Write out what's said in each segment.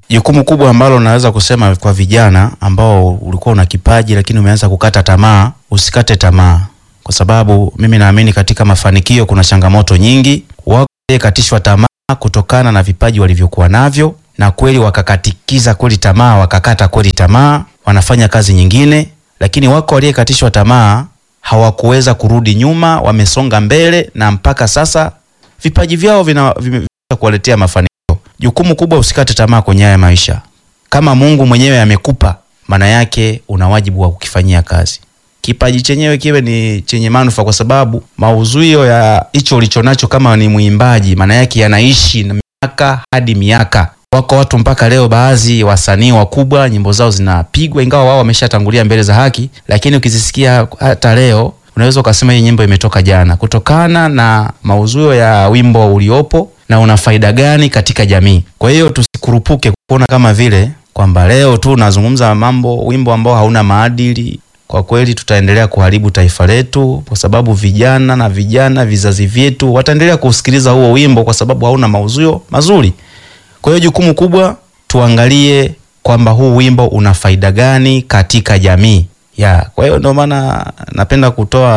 Jukumu kubwa ambalo naweza kusema kwa vijana ambao ulikuwa una kipaji lakini umeanza kukata tamaa, usikate tamaa. Kwa sababu mimi naamini katika mafanikio kuna changamoto nyingi. Wako katishwa tamaa kutokana na vipaji walivyokuwa navyo, na kweli wakakatikiza kweli tamaa, wakakata kweli tamaa, wanafanya kazi nyingine. Lakini wako waliokatishwa tamaa hawakuweza kurudi nyuma, wamesonga mbele na mpaka sasa vipaji vyao vinaweza kuwaletea mafanikio. Jukumu kubwa, usikate tamaa kwenye haya maisha. Kama Mungu mwenyewe amekupa, maana yake una wajibu wa kukifanyia kazi. Kipaji chenyewe kiwe ni chenye manufaa, kwa sababu mauzuio ya hicho ulichonacho kama ni muimbaji, maana yake yanaishi na miaka hadi miaka. Wako watu mpaka leo, baadhi wasanii wakubwa nyimbo zao zinapigwa ingawa wao wameshatangulia mbele za haki, lakini ukizisikia hata leo unaweza ukasema hii nyimbo imetoka jana, kutokana na mauzuio ya wimbo uliopo na una faida gani katika jamii. Kwa hiyo tusikurupuke kuona kama vile kwamba leo tu nazungumza wimbo ambao hauna maadili. Kwa kweli tutaendelea kuharibu taifa letu, kwa sababu vijana vizazi vyetu wataendelea kusikiliza huo wimbo kwa sababu hauna mauzuio mazuri. Kwa hiyo jukumu kubwa, tuangalie kwamba huu wimbo una faida gani katika jamii. Kwa hiyo ndio maana napenda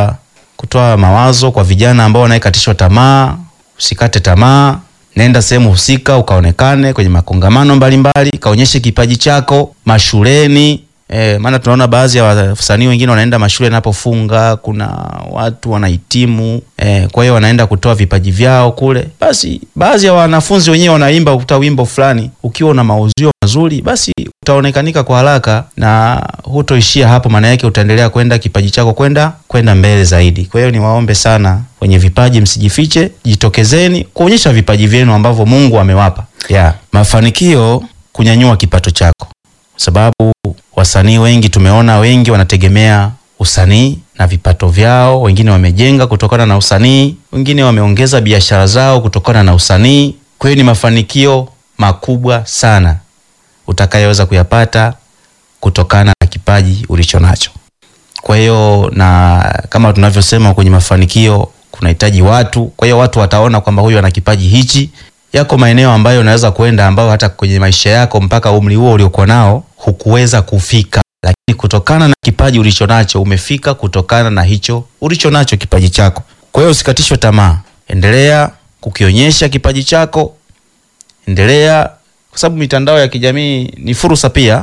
kutoa mawazo kwa vijana ambao wanaikatishwa tamaa. Usikate tamaa, nenda sehemu husika ukaonekane kwenye makongamano mbalimbali, kaonyeshe kipaji chako mashuleni. Maana tunaona baadhi ya wasanii wengine wanaenda mashule yanapofunga, kuna watu wanahitimu, kwa hiyo wanaenda kutoa vipaji vyao kule. Basi baadhi ya wanafunzi wenyewe wanaimba wimbo fulani, ukiwa na mauzio mazuri basi utaonekanika kwa haraka na hutoishia hapo, maana yake utaendelea kwenda kipaji chako kwenda mbele zaidi. Kwa hiyo niwaombe sana wenye vipaji, msijifiche, jitokezeni kuonyesha vipaji vyenu ambavyo Mungu amewapa. Mafanikio, kunyanyua kipato chako. Sababu wasanii wengi tumeona, wengi wanategemea usanii na vipato vyao. Wengine wamejenga kutokana na usanii, wengine wameongeza biashara zao kutokana na usanii. Kwa hiyo ni mafanikio makubwa sana utakayoweza kuyapata kutokana na kipaji ulichonacho. Kwa hiyo na kama tunavyosema kwenye mafanikio kunahitaji watu. Kwa hiyo watu wataona kwamba huyu ana kipaji hichi. Yako maeneo ambayo unaweza kwenda ambao hata kwenye maisha yako mpaka umri huo uliokuwa nao hukuweza kufika, lakini kutokana na kipaji ulichonacho umefika kutokana na hicho ulichonacho, kipaji chako. Kwa hiyo usikatishwe tamaa, endelea kukionyesha kipaji chako, endelea, kwa sababu mitandao ya kijamii ni fursa pia.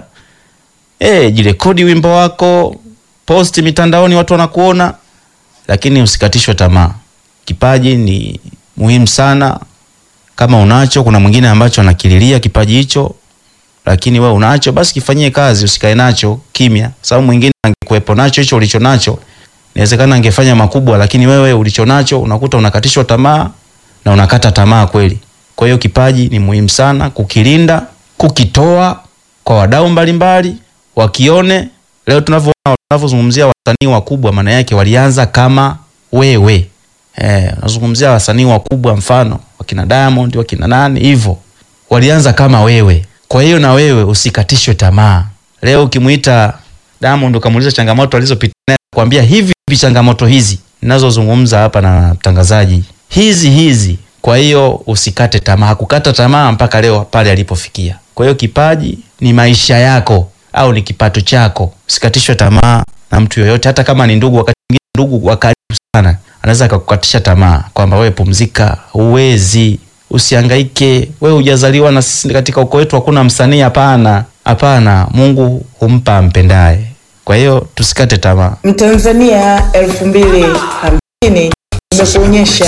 Jirekodi wimbo wako, posti mitandaoni, watu wanakuona, lakini usikatishwe tamaa. Kipaji ni muhimu sana. Kama unacho, kuna mwingine ambacho anakililia kipaji hicho, lakini wewe unacho, basi kifanyie kazi, usikae nacho kimya. Sababu mwingine angekuepo nacho hicho ulichonacho, inawezekana angefanya makubwa, lakini wewe ulichonacho unakuta unakatishwa tamaa na unakata tamaa kweli. Kwa hiyo kipaji ni muhimu sana kukilinda, kukitoa kwa wadau mbalimbali wakione. Leo tunavyozungumzia wasanii wakubwa, maana yake walianza kama wewe. Nazungumzia wasanii wakubwa, mfano wakina Diamond, wakina nani hivyo, walianza kama wewe. Kwa hiyo na wewe usikatishwe tamaa. Leo ukimuita Diamond ukamuuliza changamoto alizopitia, kuambia hivi changamoto hizi ninazozungumza hapa na mtangazaji, hizi. Kwa hiyo usikate tamaa. Kukata tamaa mpaka leo pale alipofikia. Kwa hiyo kipaji ni maisha yako au ni kipato chako. Usikatishwe tamaa na mtu yoyote, hata kama ni ndugu. Wakati mwingine ndugu wa karibu sana anaweza akakukatisha tamaa kwamba wewe pumzika, uwezi, usihangaike, wewe hujazaliwa na sisi katika ukoo wetu hakuna msanii. Hapana, Mungu humpa ampendaye. Kwa hiyo tusikate tamaa. Mtanzania 2050 imekuonyesha